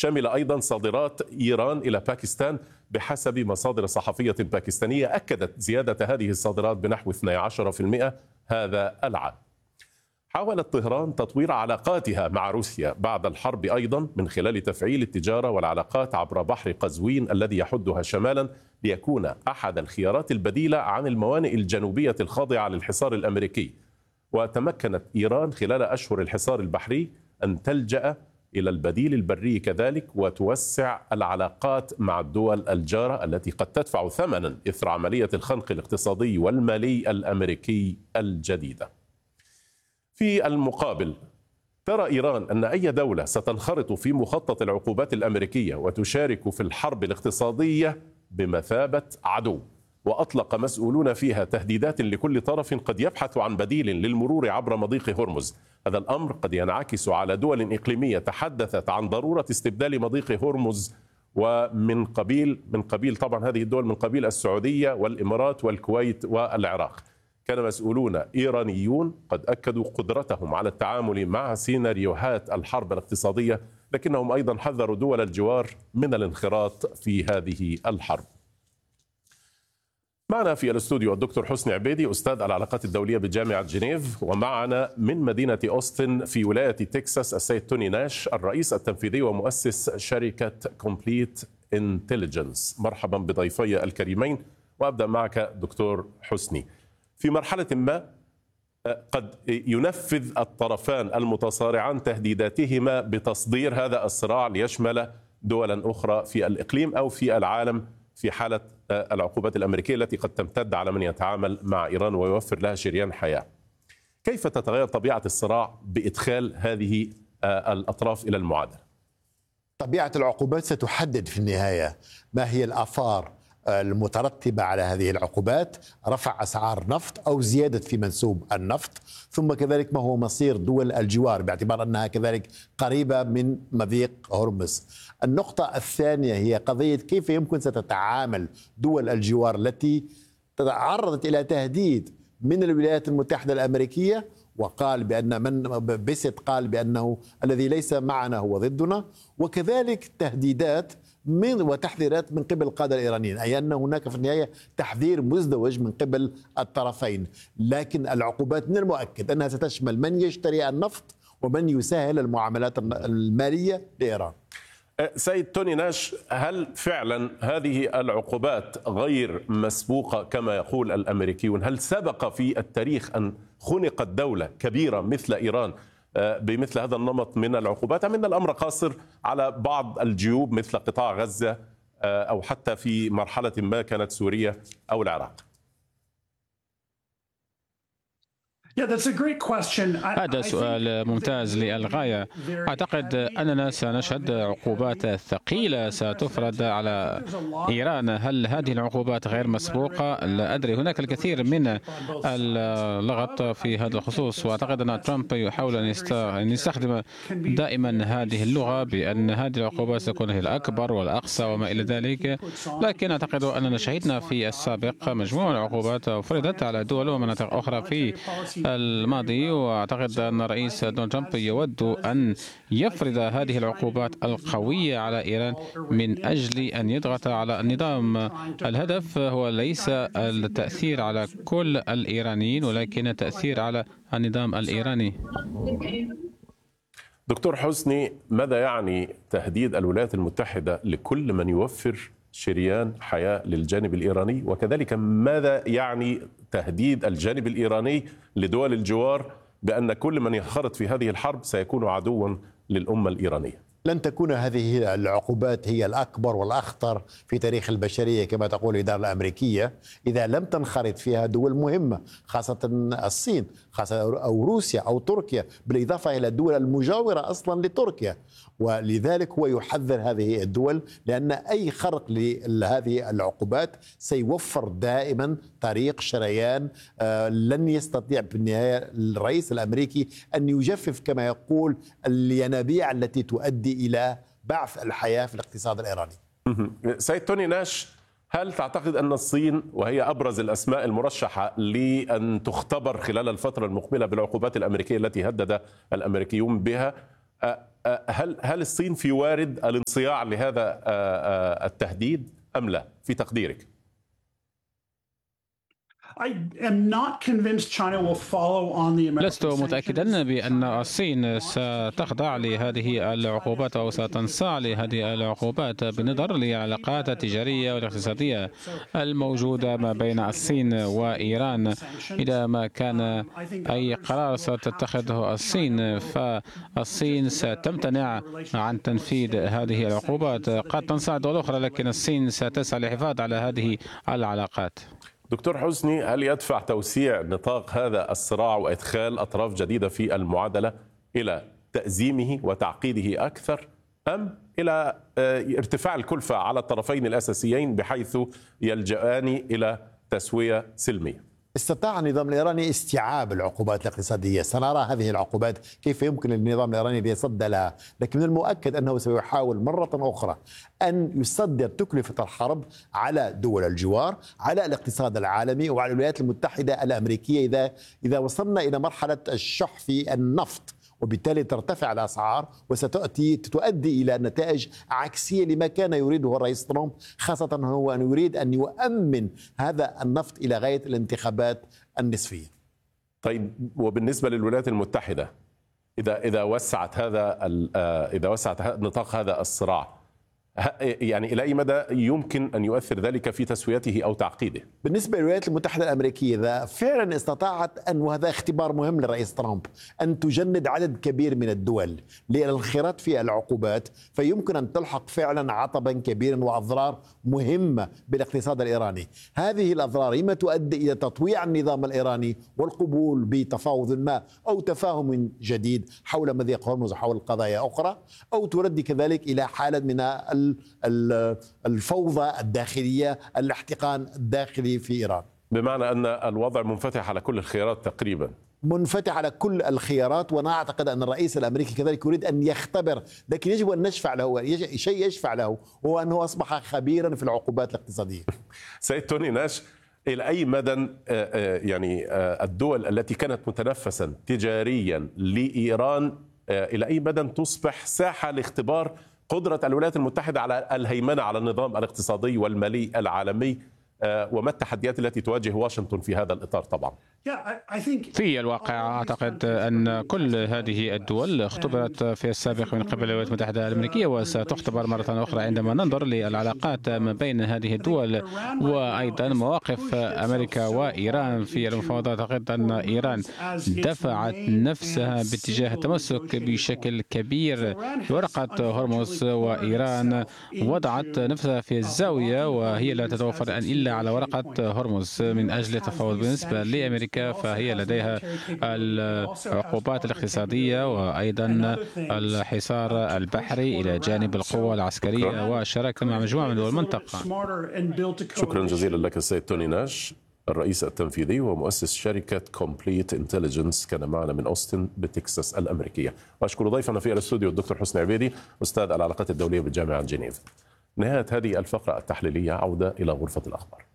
شمل أيضا صادرات إيران إلى باكستان. بحسب مصادر صحفية باكستانية أكدت زيادة هذه الصادرات بنحو 12% هذا العام. حاولت طهران تطوير علاقاتها مع روسيا بعد الحرب أيضا من خلال تفعيل التجارة والعلاقات عبر بحر قزوين الذي يحدها شمالا ليكون أحد الخيارات البديلة عن الموانئ الجنوبية الخاضعة للحصار الأمريكي. وتمكنت إيران خلال أشهر الحصار البحري أن تلجأ إلى البديل البري كذلك وتوسع العلاقات مع الدول الجارة التي قد تدفع ثمنا إثر عملية الخنق الاقتصادي والمالي الأمريكي الجديدة. في المقابل ترى إيران أن أي دولة ستنخرط في مخطط العقوبات الأمريكية وتشارك في الحرب الاقتصادية بمثابة عدو، وأطلق مسؤولون فيها تهديدات لكل طرف قد يبحث عن بديل للمرور عبر مضيق هرمز. هذا الأمر قد ينعكس على دول إقليمية تحدثت عن ضرورة استبدال مضيق هرمز، ومن قبيل طبعا هذه الدول من قبيل السعودية والإمارات والكويت والعراق. كان مسؤولون إيرانيون قد أكدوا قدرتهم على التعامل مع سيناريوهات الحرب الاقتصادية، لكنهم أيضا حذروا دول الجوار من الانخراط في هذه الحرب. معنا في الاستوديو الدكتور حسني عبيدي أستاذ العلاقات الدولية بجامعة جنيف، ومعنا من مدينة أوستن في ولاية تكساس السيد توني ناش الرئيس التنفيذي ومؤسس شركة كومبليت انتليجنس. مرحبا بضيفي الكريمين، وأبدأ معك دكتور حسني. في مرحلة ما قد ينفذ الطرفان المتصارعان تهديداتهما بتصدير هذا الصراع ليشمل دولا أخرى في الإقليم أو في العالم في حالة العقوبات الأمريكية التي قد تمتد على من يتعامل مع إيران ويوفر لها شريان حياة. كيف تتغير طبيعة الصراع بإدخال هذه الأطراف إلى المعادلة؟ طبيعة العقوبات ستحدد في النهاية ما هي الآثار المترتبة على هذه العقوبات، رفع أسعار نفط أو زيادة في منسوب النفط، ثم كذلك ما هو مصير دول الجوار باعتبار أنها كذلك قريبة من مضيق هرمز. النقطة الثانية هي قضية كيف يمكن ستتعامل دول الجوار التي تعرضت إلى تهديد من الولايات المتحدة الأمريكية، وقال بأن من بيست قال بأنه الذي ليس معنا هو ضدنا، وكذلك تهديدات وتحذيرات من قبل القادة الإيرانيين، أي أن هناك في النهاية تحذير مزدوج من قبل الطرفين. لكن العقوبات من المؤكد أنها ستشمل من يشتري النفط ومن يسهل المعاملات المالية لإيران. سيد توني ناش، هل فعلا هذه العقوبات غير مسبوقة كما يقول الأمريكيون؟ هل سبق في التاريخ أن خنقت دولة كبيرة مثل إيران بمثل هذا النمط من العقوبات، أم أن الأمر قاصر على بعض الجيوب مثل قطاع غزة أو حتى في مرحلة ما كانت سوريا أو العراق؟ هذا سؤال ممتاز للغاية. أعتقد أننا سنشهد عقوبات ثقيلة ستفرض على إيران. هل هذه العقوبات غير مسبوقة؟ لا أدري، هناك الكثير من اللغط في هذا الخصوص، وأعتقد أن ترامب يحاول أن يستخدم دائما هذه اللغة بأن هذه العقوبات ستكون هي الأكبر والأقصى وما إلى ذلك. لكن أعتقد أننا شهدنا في السابق مجموعة من العقوبات فرضت على دول ومناطق أخرى في الماضي، واعتقد ان الرئيس دونالد ترامب يود ان يفرض هذه العقوبات القويه على ايران من اجل ان يضغط على النظام. الهدف هو ليس التاثير على كل الايرانيين ولكن التاثير على النظام الايراني. دكتور حسني، ماذا يعني تهديد الولايات المتحده لكل من يوفر شريان حياة للجانب الإيراني، وكذلك ماذا يعني تهديد الجانب الإيراني لدول الجوار بأن كل من ينخرط في هذه الحرب سيكون عدوا للأمة الإيرانية؟ لن تكون هذه العقوبات هي الأكبر والأخطر في تاريخ البشرية كما تقول الإدارة الأمريكية إذا لم تنخرط فيها دول مهمة، خاصة الصين، خاصة أو روسيا أو تركيا، بالإضافة إلى الدول المجاورة أصلا لتركيا. ولذلك هو يحذر هذه الدول، لأن أي خرق لهذه العقوبات سيوفر دائما طريق شريان. لن يستطيع في النهاية الرئيس الأمريكي أن يجفف كما يقول الينابيع التي تؤدي إلى بعث الحياة في الاقتصاد الإيراني. سيد توني ناش، هل تعتقد أن الصين وهي أبرز الأسماء المرشحة لأن تختبر خلال الفترة المقبلة بالعقوبات الأمريكية التي هدد الأمريكيون بها، هل الصين في وارد الانصياع لهذا التهديد أم لا في تقديرك؟ لست متأكدا بأن الصين ستخضع لهذه العقوبات أو ستنصاع لهذه العقوبات بالنظر للعلاقات التجارية والاقتصادية الموجودة ما بين الصين وإيران. إذا ما كان أي قرار ستتخذه الصين فالصين ستمتنع عن تنفيذ هذه العقوبات. قد تنصاع دول أخرى لكن الصين ستسعى للحفاظ على هذه العلاقات. دكتور حسني، هل يدفع توسيع نطاق هذا الصراع وإدخال أطراف جديدة في المعادلة إلى تأزيمه وتعقيده أكثر، أم إلى ارتفاع الكلفة على الطرفين الأساسيين بحيث يلجأان إلى تسوية سلمية؟ استطاع النظام الإيراني استيعاب العقوبات الاقتصادية. سنرى هذه العقوبات كيف يمكن للنظام الإيراني أن يصد لها، لكن من المؤكد أنه سيحاول مرة أخرى أن يصدر تكلفة الحرب على دول الجوار، على الاقتصاد العالمي وعلى الولايات المتحدة الأمريكية إذا وصلنا إلى مرحلة الشح في النفط، وبالتالي ترتفع الأسعار وستؤدي إلى نتائج عكسية لما كان يريده الرئيس ترامب، خاصة هو أن يريد أن يؤمن هذا النفط إلى غاية الانتخابات النصفية. طيب، وبالنسبة للولايات المتحدة إذا وسعت نطاق هذا الصراع، يعني إلى أي مدى يمكن أن يؤثر ذلك في تسويته أو تعقيده؟ بالنسبة للولايات المتحدة الأمريكية إذا فعلا استطاعت أن، وهذا اختبار مهم للرئيس ترامب، أن تجند عدد كبير من الدول للانخراط في العقوبات، فيمكن أن تلحق فعلا عطبا كبيرا وأضرار مهمة بالاقتصاد الإيراني. هذه الأضرار إما تؤدي إلى تطويع النظام الإيراني والقبول بتفاوض ما أو تفاهم جديد حول مضيق هرمز وحول قضايا أخرى، أو تؤدي كذلك إلى حالة من الفوضى الداخلية، الاحتقان الداخلي في إيران. بمعنى أن الوضع منفتح على كل الخيارات تقريبا، منفتح على كل الخيارات. وأنا أعتقد أن الرئيس الأمريكي كذلك يريد أن يختبر، لكن يجب أن نشفع له شيء يشفع له، هو أنه أصبح خبيرا في العقوبات الاقتصادية. سيد توني ناش، إلى أي مدى يعني الدول التي كانت متنفسا تجاريا لإيران إلى أي مدى تصبح ساحة لاختبار قدرة الولايات المتحدة على الهيمنة على النظام الاقتصادي والمالي العالمي، وما التحديات التي تواجه واشنطن في هذا الإطار؟ طبعا في الواقع أعتقد أن كل هذه الدول اختبرت في السابق من قبل الولايات المتحدة الأمريكية وستختبر مرة أخرى عندما ننظر للعلاقات ما بين هذه الدول، وأيضا مواقف أمريكا وإيران في المفاوضات. أعتقد أن إيران دفعت نفسها باتجاه التمسك بشكل كبير بورقة هرمز، وإيران وضعت نفسها في الزاوية وهي لا تتوفر الآن إلا على ورقة هرمز من أجل التفاوض. بالنسبة لأمريكا فهي لديها العقوبات الاقتصادية وأيضا الحصار البحري إلى جانب القوى العسكرية والشراكة مع مجموعة من دول المنطقة. شكرا جزيلا لك السيد توني ناش، الرئيس التنفيذي ومؤسس شركة كومبليت انتليجنس، كان معنا من أوستن بتكساس الأمريكية. وأشكر ضيفنا في الاستوديو الدكتور حسني عبيدي، أستاذ العلاقات الدولية بجامعة جنيف. نهاية هذه الفقرة التحليلية، عودة إلى غرفة الأخبار.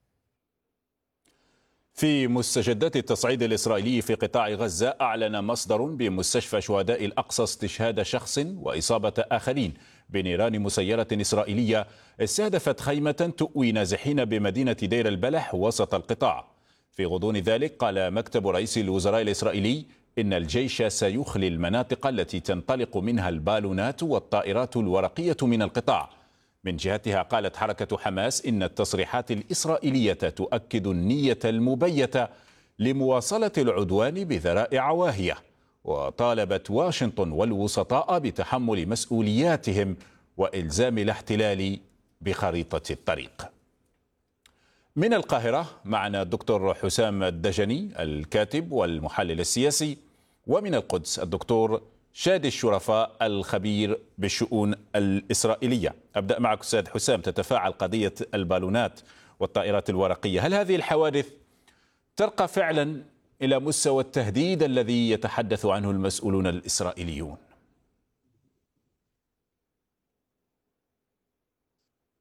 في مستجدات التصعيد الإسرائيلي في قطاع غزة، أعلن مصدر بمستشفى شهداء الأقصى استشهاد شخص وإصابة آخرين بنيران مسيرة إسرائيلية استهدفت خيمة تؤوي نازحين بمدينة دير البلح وسط القطاع. في غضون ذلك قال مكتب رئيس الوزراء الإسرائيلي إن الجيش سيخلي المناطق التي تنطلق منها البالونات والطائرات الورقية من القطاع. من جهتها قالت حركة حماس إن التصريحات الإسرائيلية تؤكد النية المبيتة لمواصلة العدوان بذرائع واهية، وطالبت واشنطن والوسطاء بتحمل مسؤولياتهم وإلزام الاحتلال بخريطة الطريق. من القاهرة معنا الدكتور حسام الدجني الكاتب والمحلل السياسي، ومن القدس الدكتور شادي الشرفاء الخبير بالشؤون الإسرائيلية. أبدأ معك أستاذ حسام، تتفاعل قضية البالونات والطائرات الورقية، هل هذه الحوادث ترقى فعلا إلى مستوى التهديد الذي يتحدث عنه المسؤولون الإسرائيليون؟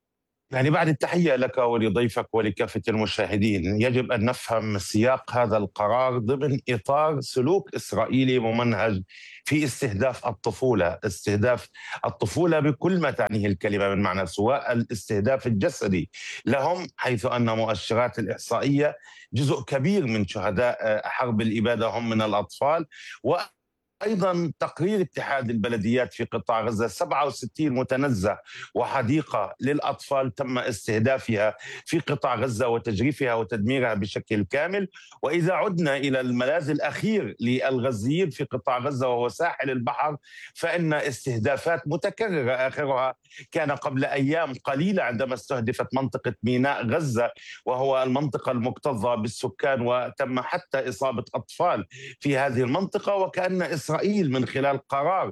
يعني بعد التحية لك ولضيفك ولكافة المشاهدين، يجب أن نفهم سياق هذا القرار ضمن إطار سلوك إسرائيلي ممنهج في استهداف الطفولة، استهداف الطفولة بكل ما تعنيه الكلمة من معنى، سواء الاستهداف الجسدي لهم، حيث أن مؤشرات الإحصائية جزء كبير من شهداء حرب الإبادة هم من الأطفال. ايضا تقرير اتحاد البلديات في قطاع غزه 67 متنزه وحديقه للاطفال تم استهدافها في قطاع غزه وتجريفها وتدميرها بشكل كامل. واذا عدنا الى الملاذ الاخير للغزيين في قطاع غزه وهو ساحل البحر، فان استهدافات متكرره اخرها كان قبل ايام قليله عندما استهدفت منطقه ميناء غزه، وهو المنطقه المكتظه بالسكان، وتم حتى اصابه اطفال في هذه المنطقه. وكأن إسرائيل من خلال قرار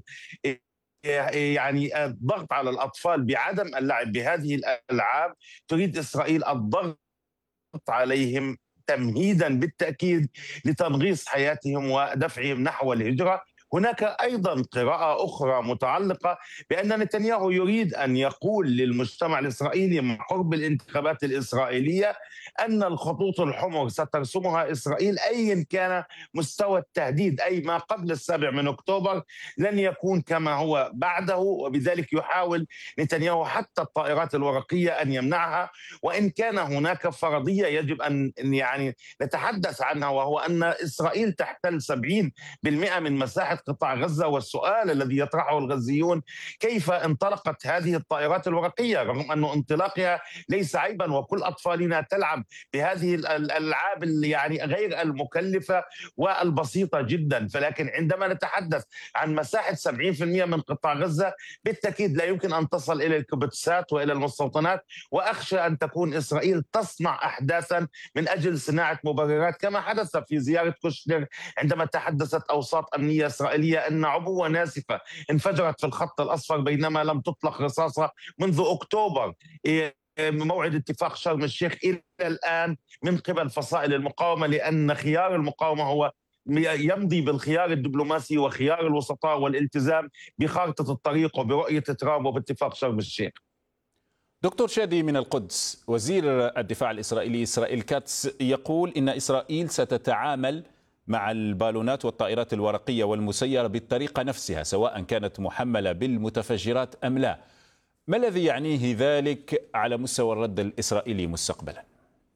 يعني الضغط على الأطفال بعدم اللعب بهذه الألعاب، تريد إسرائيل الضغط عليهم تمهيدا بالتأكيد لتنغيص حياتهم ودفعهم نحو الهجرة. هناك أيضا قراءة أخرى متعلقة بأن نتنياهو يريد أن يقول للمجتمع الإسرائيلي مع قرب الانتخابات الإسرائيلية أن الخطوط الحمر سترسمها إسرائيل أيا كان مستوى التهديد، أي ما قبل 7 أكتوبر لن يكون كما هو بعده. وبذلك يحاول نتنياهو حتى الطائرات الورقية أن يمنعها، وإن كان هناك فرضية يجب أن يعني نتحدث عنها، وهو أن إسرائيل تحتل 70% من مساحة قطاع غزة. والسؤال الذي يطرحه الغزيون: كيف انطلقت هذه الطائرات الورقية رغم أن انطلاقها ليس عيبا، وكل أطفالنا تلعب بهذه الألعاب يعني غير المكلفة والبسيطة جدا. فلكن عندما نتحدث عن مساحة 70% من قطاع غزة، بالتأكيد لا يمكن أن تصل إلى الكبتسات وإلى المستوطنات، وأخشى أن تكون إسرائيل تصنع أحداثا من أجل صناعة مبررات، كما حدث في زيارة كوشنر عندما تحدثت أوساط أمنية إسرائيلية أن عبوة ناسفة انفجرت في الخط الأصفر بينما لم تطلق رصاصة منذ أكتوبر. موعد اتفاق شرم الشيخ إلى الآن من قبل فصائل المقاومة، لأن خيار المقاومة هو يمضي بالخيار الدبلوماسي وخيار الوسطاء والالتزام بخارطة الطريق وبرؤية ترامب وباتفاق شرم الشيخ. دكتور شادي من القدس، وزير الدفاع الإسرائيلي إسرائيل كاتس يقول إن إسرائيل ستتعامل مع البالونات والطائرات الورقية والمسيرة بالطريقة نفسها سواء كانت محملة بالمتفجرات أم لا. ما الذي يعنيه ذلك على مستوى الرد الإسرائيلي مستقبلا؟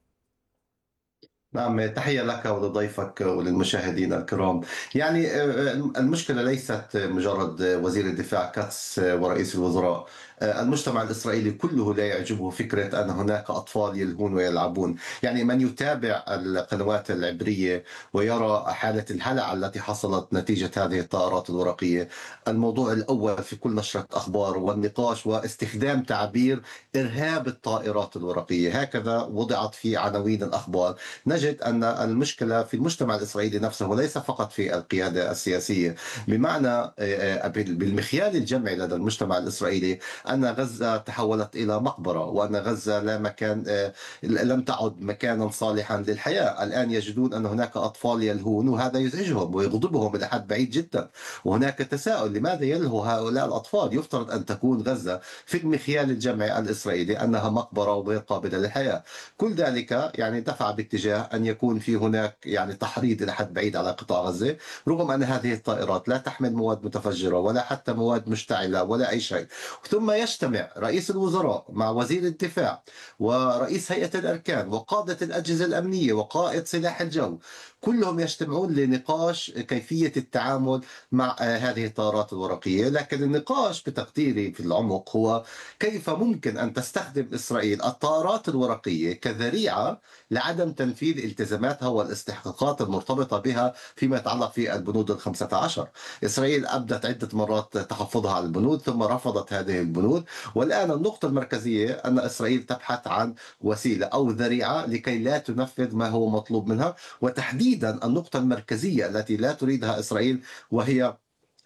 نعم، تحية لك ولضيفك وللمشاهدين الكرام. يعني المشكلة ليست مجرد وزير الدفاع كاتس ورئيس الوزراء. المجتمع الإسرائيلي كله لا يعجبه فكرة أن هناك أطفال يلهون ويلعبون. يعني من يتابع القنوات العبرية ويرى حالة الهلع التي حصلت نتيجة هذه الطائرات الورقية، الموضوع الأول في كل نشرة أخبار والنقاش واستخدام تعبير إرهاب الطائرات الورقية، هكذا وضعت في عناوين الأخبار. نجد أن المشكلة في المجتمع الإسرائيلي نفسه وليس فقط في القيادة السياسية، بمعنى بالمخيال الجمعي لدى المجتمع الإسرائيلي أن غزة تحولت إلى مقبرة، وأن غزة لا مكان، لم تعد مكانا صالحا للحياة. الآن يجدون أن هناك أطفال يلهون، وهذا يزعجهم ويغضبهم إلى حد بعيد جدا. وهناك تساؤل: لماذا يلهو هؤلاء الأطفال؟ يفترض أن تكون غزة في المخيال الجمعي الإسرائيلي أنها مقبرة وغير قابلة للحياة. كل ذلك يعني دفع باتجاه أن يكون في هناك يعني تحريض إلى حد بعيد على قطاع غزة، رغم أن هذه الطائرات لا تحمل مواد متفجرة ولا حتى مواد مشتعلة ولا أي شيء. ثم يجتمع رئيس الوزراء مع وزير الدفاع ورئيس هيئة الأركان وقادة الأجهزة الأمنية وقائد سلاح الجو، كلهم يجتمعون لنقاش كيفية التعامل مع هذه الطائرات الورقية. لكن النقاش بتقديري في العمق هو كيف ممكن أن تستخدم إسرائيل الطائرات الورقية كذريعة لعدم تنفيذ التزاماتها والاستحقاقات المرتبطة بها فيما يتعلق في البنود 15. إسرائيل أبدت عدة مرات تحفظها على البنود ثم رفضت هذه البنود، والآن النقطة المركزية أن إسرائيل تبحث عن وسيلة أو ذريعة لكي لا تنفذ ما هو مطلوب منها. وتحديدا النقطة المركزية التي لا تريدها إسرائيل وهي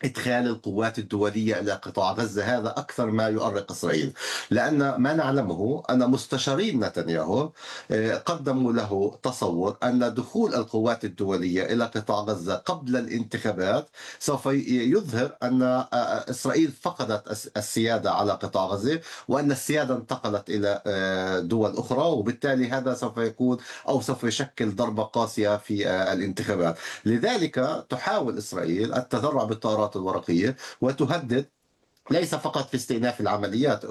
إدخال القوات الدولية إلى قطاع غزة. هذا أكثر ما يؤرق إسرائيل، لأن ما نعلمه أن مستشارين نتنياهو قدموا له تصور أن دخول القوات الدولية إلى قطاع غزة قبل الانتخابات سوف يظهر أن إسرائيل فقدت السيادة على قطاع غزة، وأن السيادة انتقلت إلى دول أخرى، وبالتالي هذا سوف يكون أو سوف يشكل ضربة قاسية في الانتخابات. لذلك تحاول إسرائيل التذرع بالطائرات الورقية وتهدد ليس فقط في استئناف العمليات